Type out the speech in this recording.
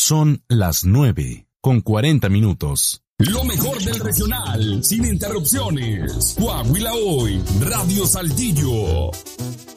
Son las 9:40. Lo mejor del regional, sin interrupciones. Coahuila Hoy, Radio Saltillo.